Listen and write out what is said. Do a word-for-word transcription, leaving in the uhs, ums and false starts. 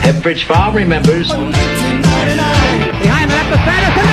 Hepbridge Farm remembers. Behind the left of Sanderson.